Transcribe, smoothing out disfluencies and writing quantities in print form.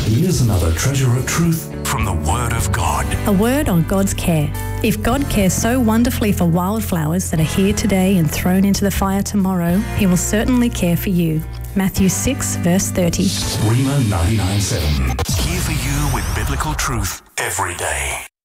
Here's another treasure of truth from the Word of God. A word on God's care. If God cares so wonderfully for wildflowers that are here today and thrown into the fire tomorrow, He will certainly care for you. Matthew 6, verse 30. Rhema 99.7. Here for you with biblical truth every day.